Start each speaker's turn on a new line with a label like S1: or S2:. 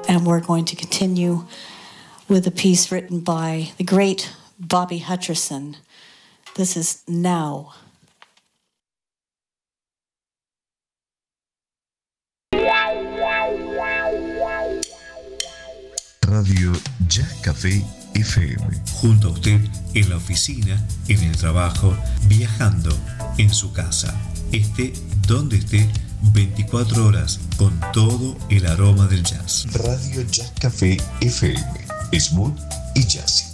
S1: And we're going to continue with a piece written by the great Bobby Hutcherson. This is Now.
S2: Radio Jazz Café FM.
S3: Junto a usted en la oficina, en el trabajo, viajando, en su casa. Esté donde esté, 24 horas con todo el aroma del jazz.
S2: Radio Jazz Café FM. Smooth y jazzy.